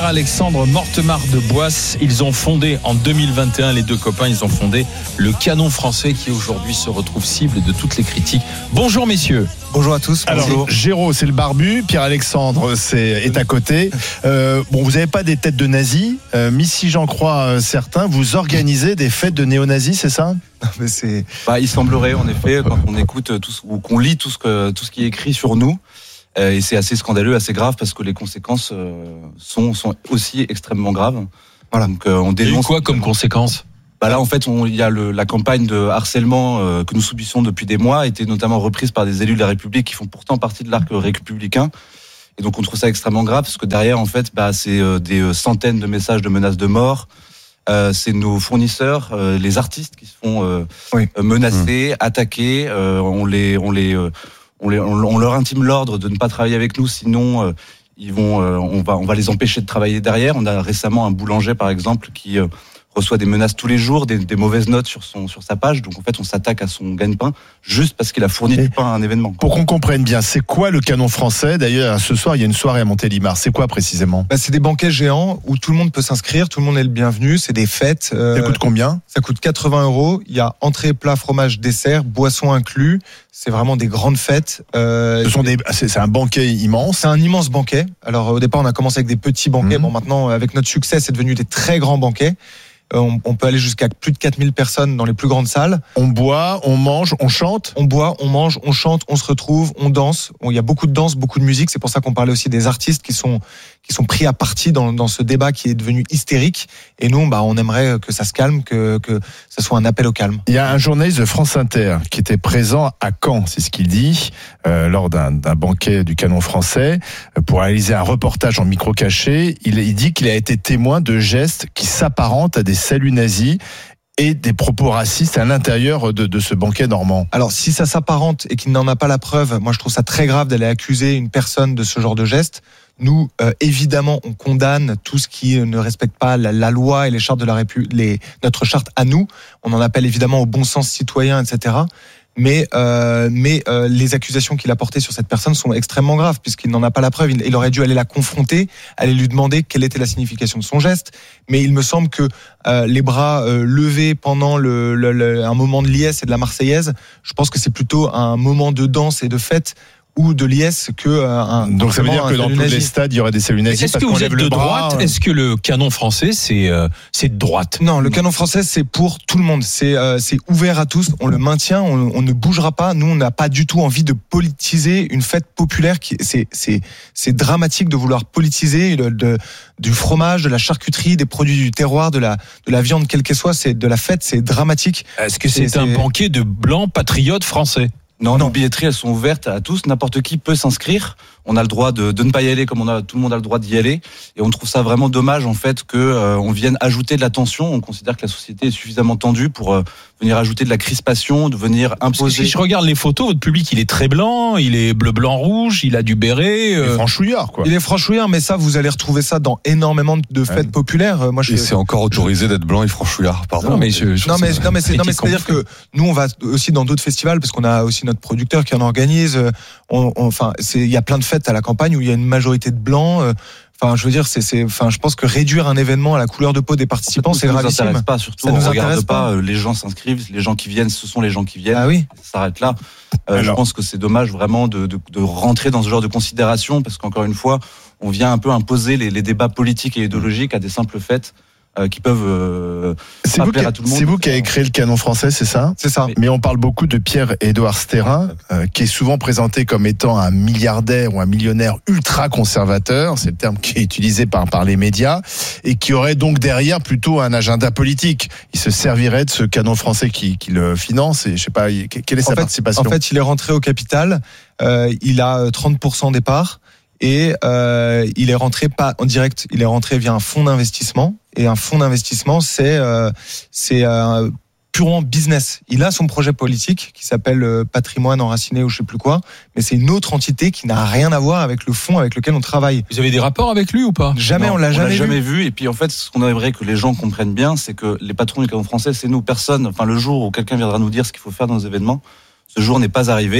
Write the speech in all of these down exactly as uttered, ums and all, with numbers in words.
Alexandre Mortemart de Boisse, ils ont fondé en deux mille vingt et un, les deux copains, ils ont fondé le Canon Français qui aujourd'hui se retrouve cible de toutes les critiques. Bonjour messieurs. Bonjour à tous. Alors, bonjour. Géraud, c'est le barbu. Pierre-Alexandre, c'est, est à côté. Euh, bon, vous n'avez pas des têtes de nazis, euh, mais si j'en crois euh, certains, vous organisez des fêtes de néo-nazis, c'est ça ? Mais c'est... Bah, il semblerait, en effet, quand on écoute tout ce, ou qu'on lit tout ce, que, tout ce qui est écrit sur nous, euh, et c'est assez scandaleux, assez grave, parce que les conséquences euh, sont, sont aussi extrêmement graves. Voilà, donc euh, on dénonce. Et quoi comme conséquence ? Bah là, en fait, on, il y a le, la campagne de harcèlement euh, que nous subissons depuis des mois, a été notamment reprise par des élus de la République qui font pourtant partie de l'arc républicain. Et donc, on trouve ça extrêmement grave, parce que derrière, en fait, bah, c'est euh, des centaines de messages de menaces de mort. Euh, c'est nos fournisseurs, euh, les artistes qui se font euh, oui. menacer, mmh. attaquer. Euh, on les, on les, euh, on les, on, on leur intime l'ordre de ne pas travailler avec nous, sinon euh, ils vont, euh, on va, on va les empêcher de travailler derrière. On a récemment un boulanger, par exemple, qui euh, reçoit des menaces tous les jours, des, des mauvaises notes sur son sur sa page. Donc en fait, on s'attaque à son gagne-pain juste parce qu'il a fourni Et du pain à un événement. Pour qu'on comprenne bien, c'est quoi le Canon Français ? D'ailleurs, ce soir, il y a une soirée à Montélimar. C'est quoi précisément ? Bah, c'est des banquets géants où tout le monde peut s'inscrire, tout le monde est le bienvenu. C'est des fêtes. Euh, Ça coûte combien ? Ça coûte quatre-vingts euros. Il y a entrée, plat, fromage, dessert, boisson inclus. C'est vraiment des grandes fêtes. Euh, ce sont des, c'est, c'est un banquet immense. C'est un immense banquet. Alors au départ, on a commencé avec des petits banquets. Mmh. Bon, maintenant, avec notre succès, c'est devenu des très grands banquets. On, on peut aller jusqu'à plus de quatre mille personnes dans les plus grandes salles. On boit, on mange, on chante. On boit, on mange, on chante, on se retrouve, on danse. Il y a beaucoup de danse, beaucoup de musique. C'est pour ça qu'on parlait aussi des artistes qui sont qui sont pris à partie dans, dans ce débat qui est devenu hystérique. Et nous, bah, on aimerait que ça se calme, que que ça soit un appel au calme. Il y a un journaliste de France Inter qui était présent à Caen, c'est ce qu'il dit, euh, lors d'un, d'un banquet du Canon Français, pour réaliser un reportage en micro caché. Il, il dit qu'il a été témoin de gestes qui s'apparentent à des saluts nazis et des propos racistes à l'intérieur de, de ce banquet normand. Alors, si ça s'apparente et qu'il n'en a pas la preuve, moi je trouve ça très grave d'aller accuser une personne de ce genre de geste. Nous, euh, évidemment, on condamne tout ce qui ne respecte pas la, la loi et les chartes de la République, les, notre charte à nous. On en appelle évidemment au bon sens citoyen, et cetera. Mais, euh, mais euh, les accusations qu'il a portées sur cette personne sont extrêmement graves, puisqu'il n'en a pas la preuve. Il, il aurait dû aller la confronter, aller lui demander quelle était la signification de son geste. Mais il me semble que euh, les bras euh, levés pendant le, le, le, un moment de liesse et de la Marseillaise, je pense que c'est plutôt un moment de danse et de fête ou de liesse que euh, un. Donc ça veut dire que dans tous nazi. les stades il y aurait des saluts nazis. Est-ce que vous êtes de droite ? Est-ce que le Canon Français c'est euh, c'est de droite ? Non, le Canon Français c'est pour tout le monde. C'est euh, c'est ouvert à tous. On le maintient. On, on ne bougera pas. Nous on n'a pas du tout envie de politiser une fête populaire. Qui c'est c'est c'est dramatique de vouloir politiser de, de du fromage, de la charcuterie, des produits du terroir, de la de la viande quelle qu'elle soit. C'est de la fête. C'est dramatique. Est-ce que c'est, c'est un banquet de blancs patriotes français ? Non, non, les billetteries, elles sont ouvertes à tous. N'importe qui peut s'inscrire. On a le droit de, de ne pas y aller, comme on a, tout le monde a le droit d'y aller. Et on trouve ça vraiment dommage, en fait, que euh, on vienne ajouter de la tension. On considère que la société est suffisamment tendue pour euh, venir ajouter de la crispation, de venir imposer. Si je regarde les photos, votre public, il est très blanc, il est bleu, blanc, rouge, il a du béret. Euh... Il est franchouillard, quoi. Il est franchouillard, mais ça, vous allez retrouver ça dans énormément de fêtes ouais. populaires. Moi, je... Et c'est encore autorisé d'être blanc et franchouillard, pardon. Non, mais, je, je non, mais, non, mais c'est, non, mais c'est-à-dire que nous, on va aussi dans d'autres festivals, parce qu'on a aussi notre producteur qui en organise. On, on, enfin, c'est, il y a plein de fêtes à la campagne où il y a une majorité de blancs. Enfin, je veux dire, c'est, c'est, enfin, je pense que réduire un événement à la couleur de peau des participants, c'est gravissime. Ça nous intéresse pas, surtout. Ça on nous regarde intéresse pas. pas. Les gens s'inscrivent, les gens qui viennent, ce sont les gens qui viennent. Ah oui. Ça s'arrête là. Euh, Alors, je pense que c'est dommage vraiment de, de, de rentrer dans ce genre de considération, parce qu'encore une fois, on vient un peu imposer les, les débats politiques et idéologiques à des simples fêtes. Euh, qui peuvent euh, c'est vous, qui, à tout le monde. C'est vous qui avez créé le Canon Français, c'est ça ? C'est ça. Mais on parle beaucoup de Pierre-Édouard Stérin, euh, qui est souvent présenté comme étant un milliardaire ou un millionnaire ultra conservateur, c'est le terme qui est utilisé par, par les médias, et qui aurait donc derrière plutôt un agenda politique. Il se servirait de ce Canon Français qui, qui le finance, et je sais pas, quelle est sa en fait, participation ? En fait, il est rentré au capital, euh, il a trente pour cent des parts, et euh, il est rentré pas en direct, il est rentré via un fonds d'investissement. Et un fonds d'investissement, c'est euh, c'est euh, purement business. Il a son projet politique qui s'appelle euh, Patrimoine enraciné ou je sais plus quoi, mais c'est une autre entité qui n'a rien à voir avec le fonds avec lequel on travaille. Vous avez des rapports avec lui ou pas ? Jamais, non, on l'a on jamais, l'a vu. jamais vu. Et puis en fait, ce qu'on aimerait que les gens comprennent bien, c'est que les patrons du Canon Français, c'est nous, personne. Enfin, le jour où quelqu'un viendra nous dire ce qu'il faut faire dans nos événements, ce jour n'est pas arrivé.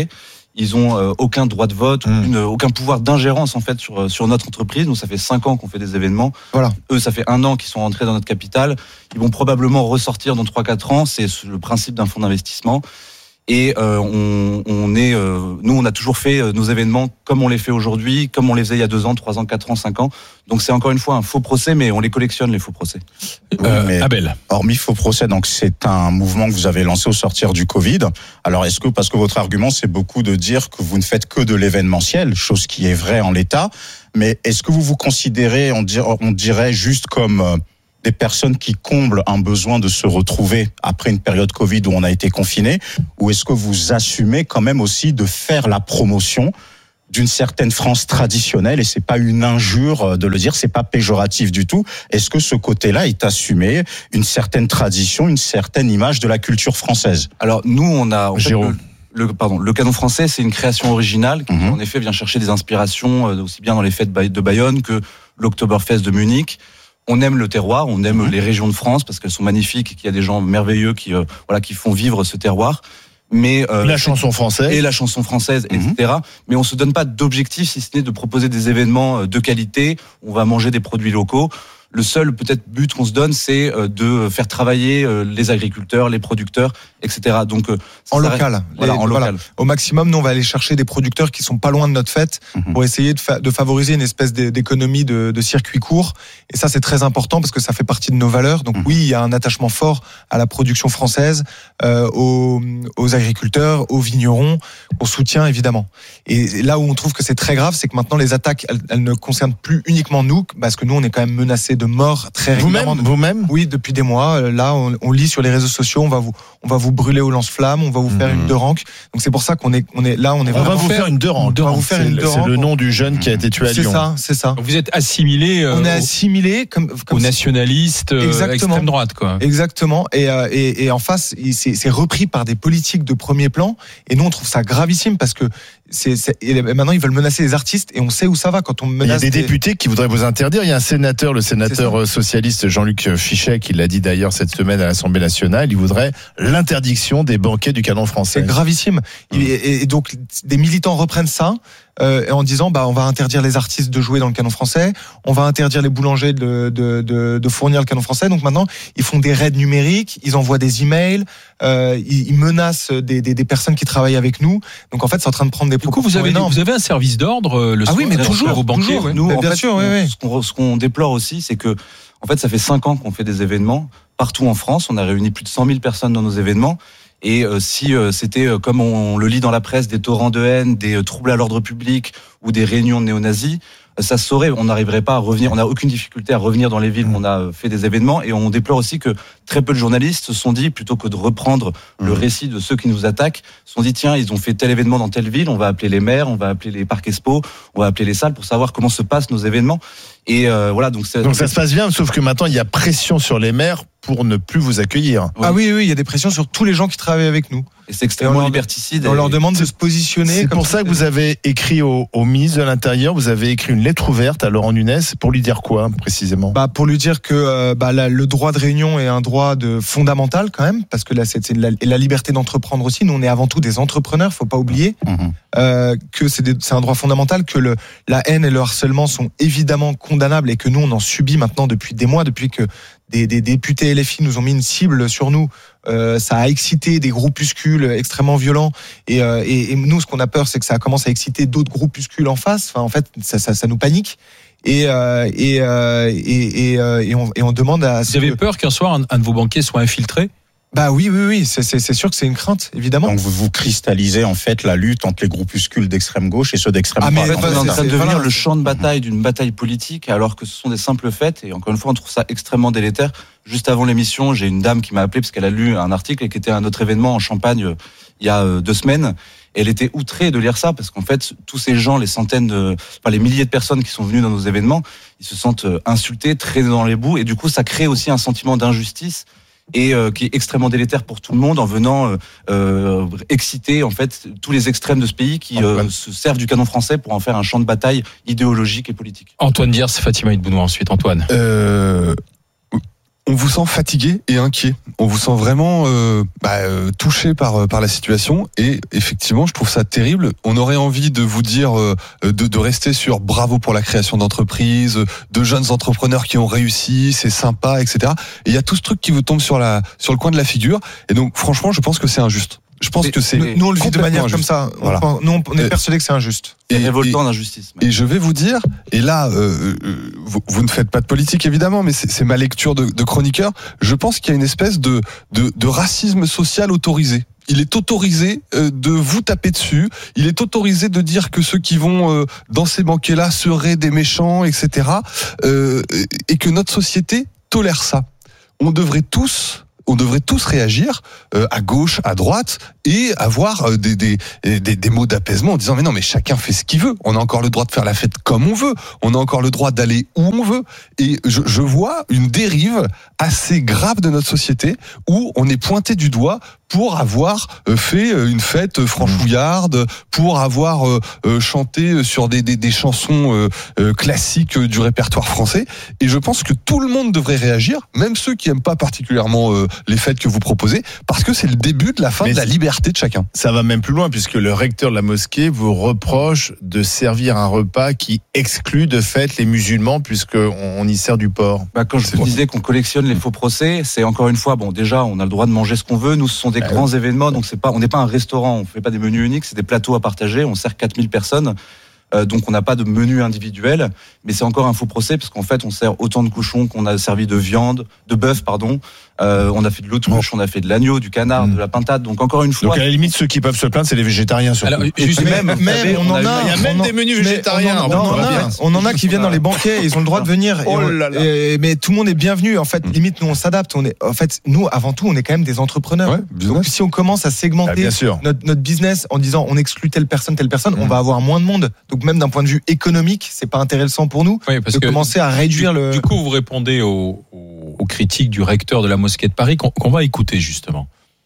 Ils ont euh, aucun droit de vote, mmh. aucune, aucun pouvoir d'ingérence en fait sur sur notre entreprise. Nous, ça fait cinq ans qu'on fait des événements. Voilà. Eux, ça fait un an qu'ils sont rentrés dans notre capital. Ils vont probablement ressortir dans trois quatre ans. C'est le principe d'un fonds d'investissement. Et euh, on, on est, euh, nous, on a toujours fait euh, nos événements comme on les fait aujourd'hui, comme on les faisait il y a deux ans, trois ans, quatre ans, cinq ans. Donc c'est encore une fois un faux procès, mais on les collectionne les faux procès. Euh, mais Abel. Hormis faux procès, donc c'est un mouvement que vous avez lancé au sortir du Covid. Alors est-ce que, parce que votre argument, c'est beaucoup de dire que vous ne faites que de l'événementiel, chose qui est vraie en l'état, mais est-ce que vous vous considérez, on dirait, on dirait juste comme euh, des personnes qui comblent un besoin de se retrouver après une période Covid où on a été confiné, ou est-ce que vous assumez quand même aussi de faire la promotion d'une certaine France traditionnelle, et c'est pas une injure de le dire, c'est pas péjoratif du tout. Est-ce que ce côté-là est assumé, une certaine tradition, une certaine image de la culture française? Alors nous, on a en fait, Jérôme. le, le pardon, le Canon Français, c'est une création originale qui, Mm-hmm. en effet, vient chercher des inspirations euh, aussi bien dans les fêtes de Bayonne que l'Oktoberfest de Munich. On aime le terroir, on aime mmh. les régions de France parce qu'elles sont magnifiques et qu'il y a des gens merveilleux qui, euh, voilà, qui font vivre ce terroir. Mais euh, la chanson française et la chanson française, mmh. et cetera. Mais on se donne pas d'objectif si ce n'est de proposer des événements de qualité. On va manger des produits locaux. Le seul peut-être but qu'on se donne, c'est de faire travailler les agriculteurs, les producteurs, et cetera. Donc en local, reste, voilà, les, en local. Voilà. Au maximum, nous on va aller chercher des producteurs qui sont pas loin de notre fête mmh. pour essayer de, fa- de favoriser une espèce d'économie de, de circuit court. Et ça, c'est très important parce que ça fait partie de nos valeurs. Donc mmh. oui, il y a un attachement fort à la production française, euh, aux, aux agriculteurs, aux vignerons, au soutien évidemment. Et là où on trouve que c'est très grave, c'est que maintenant les attaques, elles, elles ne concernent plus uniquement nous, parce que nous on est quand même menacés de mort très régulièrement. Vous-même, vous-même Oui, depuis des mois. Là, on, on lit sur les réseaux sociaux, on va vous, on va vous brûler au lance-flamme, on va vous faire mmh. une deux ranques. Donc c'est pour ça qu'on est, on est là, on est. On va vous faire une deux ranques. On va vous faire une deux ranques. C'est le nom du jeune qui a été tué à c'est Lyon. C'est ça, c'est ça. Donc vous êtes assimilé. Euh, on est assimilé comme, comme aux nationalistes, euh, extrême droite, quoi. Exactement. Et, euh, et, et en face, c'est, c'est repris par des politiques de premier plan. Et nous, on trouve ça gravissime parce que c'est, c'est, et maintenant ils veulent menacer les artistes et on sait où ça va quand on menace. Il y a des, des... députés qui voudraient vous interdire. Il y a un sénateur, le sénateur socialiste Jean-Luc Fichet, qui l'a dit d'ailleurs cette semaine à l'Assemblée nationale. Il voudrait l'interdiction des banquets du Canon Français. C'est gravissime. Mmh. Et, et donc des militants reprennent ça. Euh, en disant bah on va interdire les artistes de jouer dans le Canon Français, on va interdire les boulangers de, de, de, de fournir le Canon Français. Donc maintenant ils font des raids numériques, ils envoient des emails, euh, ils, ils menacent des, des, des personnes qui travaillent avec nous. Donc en fait c'est en train de prendre des proportions énormes. Du coup vous avez énormes. vous avez un service d'ordre le ah soir, oui mais toujours vos banquiers. Toujours. Ouais. Nous, mais en bien fait, sûr, on, oui, oui. Ce, qu'on, ce qu'on déplore aussi, c'est que en fait ça fait cinq ans qu'on fait des événements partout en France. On a réuni plus de cent mille personnes dans nos événements. Et euh, si euh, c'était, euh, comme on, on le lit dans la presse, des torrents de haine, des euh, troubles à l'ordre public ou des réunions de néo-nazis, euh, ça se saurait, on n'arriverait pas à revenir, on n'a aucune difficulté à revenir dans les villes où on a euh, fait des événements. Et on déplore aussi que très peu de journalistes se sont dit, plutôt que de reprendre mmh. le récit de ceux qui nous attaquent, se sont dit, tiens, ils ont fait tel événement dans telle ville, on va appeler les maires, on va appeler les parcs expo, on va appeler les salles pour savoir comment se passent nos événements. Et euh, voilà, donc, c'est, donc ça se passe bien, sauf que maintenant il y a pression sur les maires pour ne plus vous accueillir. Oui. Ah oui, oui, il y a des pressions sur tous les gens qui travaillent avec nous. Et c'est extrêmement et liberticide. On leur demande de se positionner. C'est comme pour ça que vous avez écrit au, au ministre de l'Intérieur, vous avez écrit une lettre ouverte à Laurent Nunez pour lui dire quoi précisément? Bah pour lui dire que euh, bah, la, le droit de réunion est un droit de fondamental quand même, parce que là c'est, c'est la, la liberté d'entreprendre aussi. Nous on est avant tout des entrepreneurs, faut pas oublier mmh. euh, que c'est, des, c'est un droit fondamental, que le, la haine et le harcèlement sont évidemment condamnables et que nous on en subit maintenant depuis des mois, depuis que Des, des députés L F I nous ont mis une cible sur nous. Euh, ça a excité des groupuscules extrêmement violents. Et, euh, et, et nous, ce qu'on a peur, c'est que ça commence à exciter d'autres groupuscules en face. Enfin, en fait, ça, ça, ça nous panique. Et, euh, et, euh, et, et, euh, et, on, et on demande à... Vous avez que... peur qu'un soir, un, un de vos banquiers soit infiltré ? Bah oui, oui, oui, c'est, c'est, c'est sûr que c'est une crainte, évidemment. Donc vous, vous cristallisez en fait la lutte entre les groupuscules d'extrême gauche et ceux d'extrême ah, droite. Mais en fait, c'est, on est en train de devenir voilà. le champ de bataille d'une bataille politique, alors que ce sont des simples faits. Et encore une fois, on trouve ça extrêmement délétère. Juste avant l'émission, j'ai une dame qui m'a appelé parce qu'elle a lu un article et qui était à un autre événement en Champagne euh, il y a euh, deux semaines. Et elle était outrée de lire ça parce qu'en fait, tous ces gens, les centaines de, enfin les milliers de personnes qui sont venues dans nos événements, ils se sentent insultés, traînés dans les boues, et du coup, ça crée aussi un sentiment d'injustice et euh, qui est extrêmement délétère pour tout le monde en venant euh, euh, exciter en fait tous les extrêmes de ce pays qui euh, se servent du Canon Français pour en faire un champ de bataille idéologique et politique. Antoine Diers, Fatima Ibounoua ensuite. Antoine. Euh... on vous sent fatigué et inquiet. On vous sent vraiment euh, bah, euh, touché par par la situation. Et effectivement, je trouve ça terrible. On aurait envie de vous dire euh, de, de rester sur bravo pour la création d'entreprises, de jeunes entrepreneurs qui ont réussi, c'est sympa, et cetera. Et il y a tout ce truc qui vous tombe sur la sur le coin de la figure. Et donc, franchement, je pense que c'est injuste. Je pense Mais que c'est Nous, nous, on le vit de manière injuste. comme ça. Voilà. On, nous, on est Et- persuadé que c'est injuste. C'est Et- révoltant d'injustice. Et je vais vous dire, et là, euh, euh, vous, vous ne faites pas de politique évidemment, mais c'est, c'est ma lecture de, de chroniqueur. Je pense qu'il y a une espèce de, de, de racisme social autorisé. Il est autorisé euh, de vous taper dessus. Il est autorisé de dire que ceux qui vont euh, dans ces banquets-là seraient des méchants, et cetera. Euh, et que notre société tolère ça. On devrait tous. On devrait tous réagir euh, à gauche, à droite, et avoir euh, des, des, des, des mots d'apaisement en disant mais non, mais chacun fait ce qu'il veut. On a encore le droit de faire la fête comme on veut. On a encore le droit d'aller où on veut. Et je, je vois une dérive assez grave de notre société où on est pointé du doigt pour avoir euh, fait euh, une fête franchouillarde, pour avoir euh, euh, chanté sur des, des, des chansons euh, euh, classiques du répertoire français. Et je pense que tout le monde devrait réagir, même ceux qui aiment pas particulièrement euh, les fêtes que vous proposez, parce que c'est le début de la fin Mais de la c'est- liberté de chacun. Ça va même plus loin puisque le recteur de la mosquée vous reproche de servir un repas qui exclut de fait les musulmans puisqu'on on y sert du porc. Bah, quand je C'est vous bon. disais qu'on collectionne les faux procès, c'est encore une fois, bon, déjà, on a le droit de manger ce qu'on veut. Nous, ce sont des Ah grands événements, donc c'est pas, on n'est pas un restaurant, on fait pas des menus uniques, c'est des plateaux à partager, on sert quatre mille personnes. Euh, donc on n'a pas de menu individuel, mais c'est encore un faux procès parce qu'en fait on sert autant de cochons qu'on a servi de viande, de bœuf pardon. Euh, on a fait de l'autruche, on a fait de l'agneau, du canard, Mm. de la pintade. Donc encore une fois, Donc à la limite ceux qui peuvent se plaindre c'est les végétariens surtout. Alors, et juste, puis Mais même, vous même, savez, on en eu- a. il y a même on en- des menus mais végétariens, On en, on on en voit a, bien. on en a qui viennent dans les banquets, ils ont le droit de venir. Et Oh on- là là. et- mais tout le monde est bienvenu. En fait, limite, nous, on s'adapte. On est, en fait, nous, avant tout, on est quand même des entrepreneurs. Ouais, Donc, business. si on commence à Ah, segmenter bien sûr. notre, notre business en disant on exclut telle personne, telle personne, on Mm. va avoir moins de monde. Donc, même d'un point de vue économique, c'est pas intéressant pour nous oui, parce de que commencer à réduire du, le. du coup, vous répondez aux, aux- aux critiques du recteur de la mosquée de Paris qu'on, qu'on va écouter justement.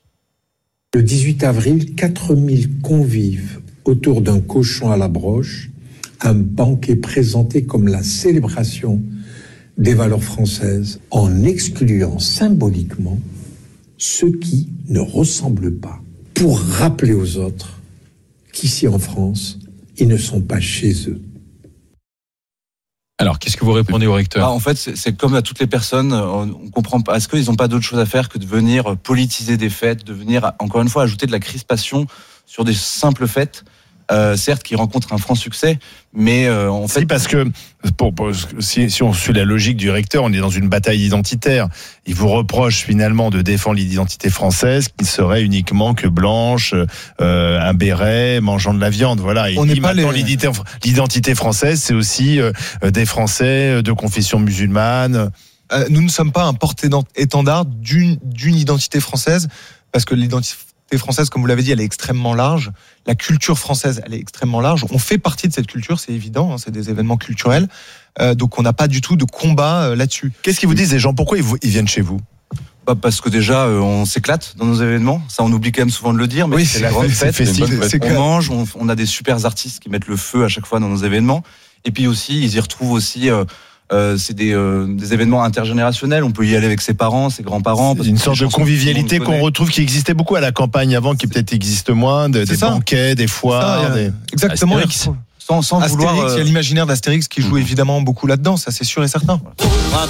Le dix-huit avril, quatre mille convives autour d'un cochon à la broche, un banquet présenté comme la célébration des valeurs françaises, en excluant symboliquement ceux qui ne ressemblent pas, pour rappeler aux autres qu'ici en France, ils ne sont pas chez eux. Alors, qu'est-ce que vous répondez au recteur? Ah, en fait, c'est, c'est comme à toutes les personnes, on on comprend pas. Est-ce qu'ils n'ont pas d'autre chose à faire que de venir politiser des fêtes, de venir, encore une fois, ajouter de la crispation sur des simples fêtes, euh, certes, qui rencontrent un franc succès, mais euh, en fait, Si, parce que pour, pour- si, si on suit la logique du recteur, on est dans une bataille identitaire. Il vous reproche finalement de défendre l'identité française qui serait uniquement que blanche, euh, un béret, mangeant de la viande. Voilà. Il On dit n'est pas maintenant les- l'identité, l'identité française, c'est aussi euh, des Français de confession musulmane. Euh, nous ne sommes pas un porte-étendard d'une, d'une identité française, parce que l'identité française, comme vous l'avez dit, elle est extrêmement large. La culture française, elle est extrêmement large. On fait partie de cette culture, c'est évident, hein, c'est des événements culturels. Euh, donc on n'a pas du tout de combat euh, là-dessus. Qu'est-ce qu'ils vous disent les gens? Pourquoi ils, vous- ils viennent chez vous? bah, parce que déjà, euh, on s'éclate dans nos événements. Ça, on oublie quand même souvent de le dire, mais Oui, c'est la c'est- grande c'est fête. festif, C'est- c'est on que- mange, on, on a des super artistes qui mettent le feu à chaque fois dans nos événements. Et puis aussi, ils y retrouvent aussi. Euh, euh, c'est des, euh, des événements intergénérationnels. On peut y aller avec ses parents, ses grands-parents. parce Une que sorte c'est de des chansons que tout le convivialité monde qu'on connaît. retrouve qui existait beaucoup à la campagne avant, qui peut-être existe moins, de- C'est des ça. banquets, des Ça, foires. il y a- des- Exactement. Astérix. Sans, sans Astérix, vouloir. il y a euh, l'imaginaire d'Astérix qui joue évidemment beaucoup là-dedans, ça c'est sûr et certain.